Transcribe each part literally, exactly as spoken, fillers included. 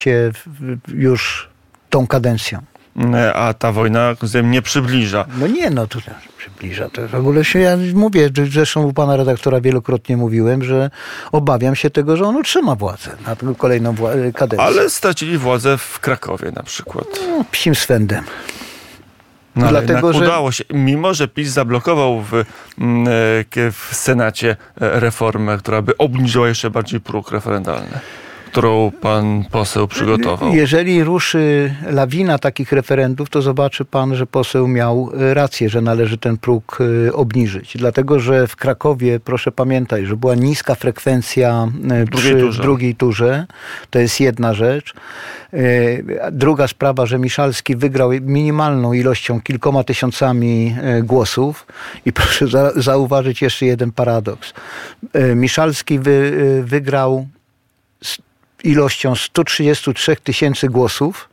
się już tą kadencją. A ta wojna nie przybliża. No nie, no to przybliża. To w ogóle się, ja mówię, zresztą u pana redaktora wielokrotnie mówiłem, że obawiam się tego, że on utrzyma władzę na tę kolejną wła- kadencję. Ale stracili władzę w Krakowie na przykład. No, psim swędem. No, ale Dlatego, że udało się, mimo że PiS zablokował w, w Senacie reformę, która by obniżyła jeszcze bardziej próg referendalny, którą pan poseł przygotował. Jeżeli ruszy lawina takich referendów, to zobaczy pan, że poseł miał rację, że należy ten próg obniżyć. Dlatego, że w Krakowie, proszę pamiętać, że była niska frekwencja przy turze. drugiej turze. To jest jedna rzecz. Druga sprawa, że Miszalski wygrał minimalną ilością, kilkoma tysiącami głosów. I proszę za- zauważyć jeszcze jeden paradoks. Miszalski wy- wygrał ilością sto trzydzieści trzy tysięcy głosów,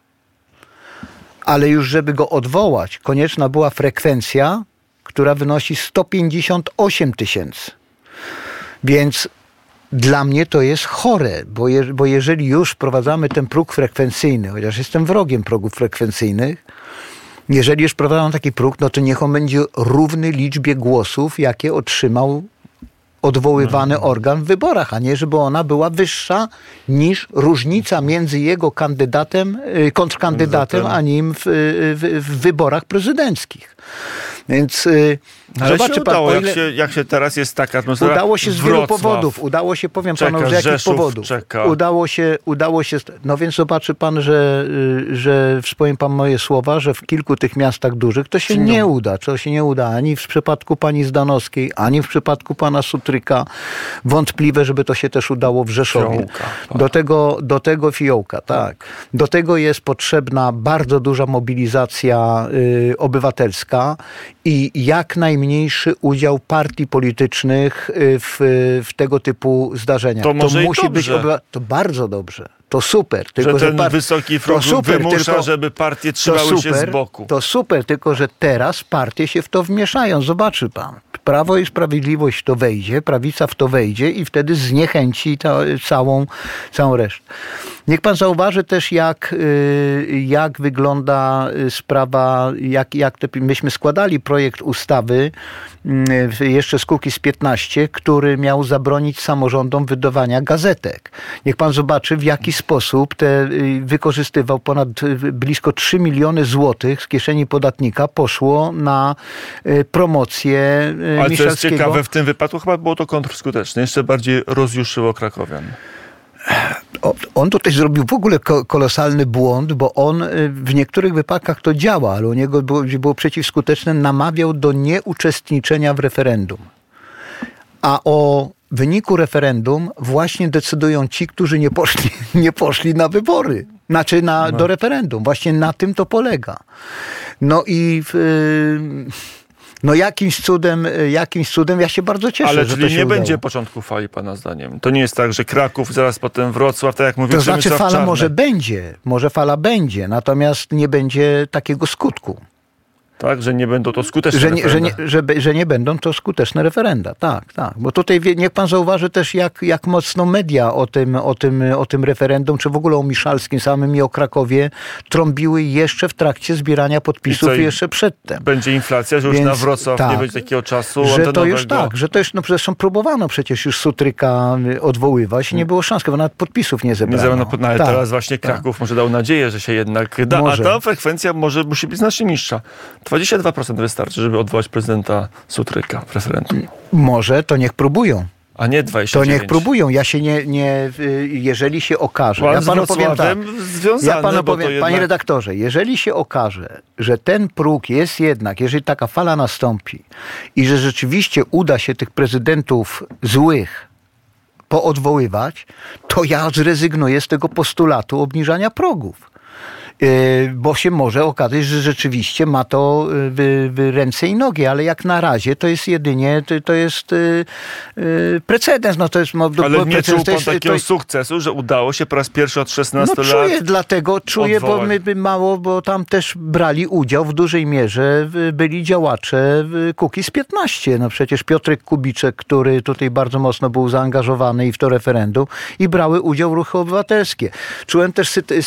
ale już żeby go odwołać, konieczna była frekwencja, która wynosi sto pięćdziesiąt osiem tysięcy. Więc dla mnie to jest chore, bo, je, bo jeżeli już wprowadzamy ten próg frekwencyjny, chociaż jestem wrogiem progów frekwencyjnych, jeżeli już wprowadzamy taki próg, no to niech on będzie równy liczbie głosów, jakie otrzymał odwoływany organ w wyborach, a nie żeby ona była wyższa niż różnica między jego kandydatem, kontrkandydatem, a nim w, w, w wyborach prezydenckich. Więc ale zobaczy się pan, udało, o jak, ile się, jak się teraz jest taka atmosfera. udało się z wielu Wrocław powodów. Udało się, powiem czeka, panu, z jakich Rzeszów powodów. czeka. Udało się, udało się, no więc zobaczy pan, że, że wspomniał pan moje słowa, że w kilku tych miastach dużych to się No. nie uda. To się nie uda ani w przypadku pani Zdanowskiej, ani w przypadku pana Sutryka. Wątpliwe, żeby to się też udało w Rzeszowie. Fiołka, tak. Do tego, do tego Fiołka, tak. Do tego jest potrzebna bardzo duża mobilizacja y, obywatelska i jak najmniejszy udział partii politycznych y, w, w tego typu zdarzeniach. To może i musi być dobrze. obywa- to bardzo dobrze. To super. Że Tylko, ten par- wysoki to próg super, wymusza, tylko- żeby partie to trzymały się super, z boku. To super, tylko że teraz partie się w to wmieszają. Zobaczy pan. Prawo i Sprawiedliwość w to wejdzie, prawica w to wejdzie i wtedy zniechęci ta, całą, całą resztę. Niech pan zauważy też, jak, y, jak wygląda sprawa, jak, jak te, myśmy składali projekt ustawy y, jeszcze z Kukiz piętnaście, który miał zabronić samorządom wydawania gazetek. Niech pan zobaczy, w jaki sposób te, y, wykorzystywał ponad y, blisko trzy miliony złotych z kieszeni podatnika poszło na y, promocję y, Ale co jest Miszalskiego. ciekawe, w tym wypadku chyba było to kontrskuteczne. Jeszcze bardziej rozjuszyło krakowian. O- On tutaj zrobił w ogóle ko- kolosalny błąd, bo on y, w niektórych wypadkach to działa, ale u niego było, było przeciwskuteczne, namawiał do nieuczestniczenia w referendum. A o wyniku referendum właśnie decydują ci, którzy nie poszli, nie poszli na wybory. Znaczy na, No. do referendum. Właśnie na tym to polega. No i w, y, no jakimś cudem, y, jakimś cudem ja się bardzo cieszę, Ale że czyli to się nie udało. będzie początku fali, pana zdaniem. To nie jest tak, że Kraków, zaraz potem Wrocław, tak jak mówił To znaczy Przemysław fala Czarnek. może będzie, może fala będzie, natomiast nie będzie takiego skutku. Tak, że nie będą to skuteczne Że nie, że, referenda. nie, że, be- że nie będą to skuteczne referenda. Tak, tak. Bo tutaj wie- niech pan zauważy też, jak, jak mocno media o tym, o, tym, o tym referendum, czy w ogóle o Miszalskim samym i o Krakowie trąbiły jeszcze w trakcie zbierania podpisów I co, i i jeszcze przedtem. Będzie inflacja, że już Więc na Wrocław tak, nie będzie takiego czasu Że to antenowego. już tak, że to już, no zresztą próbowano przecież już Sutryka y, odwoływać i nie było szans, bo nawet podpisów nie Nie zebrano. zamiast, no, ale Tak, teraz właśnie tak. Kraków może dał nadzieję, że się jednak da, Może. a ta frekwencja może musi być znacznie niższa. dwadzieścia dwa procent wystarczy, żeby odwołać prezydenta Sutryka w referendum. Może, to niech próbują. A nie dwadzieścia To dziewięć. niech próbują. Ja się nie, nie y, jeżeli się okaże. Pan Ja z panu powiem tak. Wrocławiem związany, Ja panu bo powiem, to jednak... panie redaktorze, jeżeli się okaże, że ten próg jest jednak, jeżeli taka fala nastąpi i że rzeczywiście uda się tych prezydentów złych poodwoływać, to ja zrezygnuję z tego postulatu obniżania progów. bo się może okazać, że rzeczywiście ma to w, w ręce i nogi, ale jak na razie to jest jedynie, to, to jest precedens. No to jest, ale nie czuł pan to jest, takiego to... sukcesu, że udało się po raz pierwszy od szesnastu no, lat? Czuję, dlatego czuję, bo my by mało, bo tam też brali udział w dużej mierze, byli działacze Kukiz piętnaście. No przecież Piotrek Kubiczek, który tutaj bardzo mocno był zaangażowany i w to referendum i brały udział w ruchy obywatelskie. Czułem też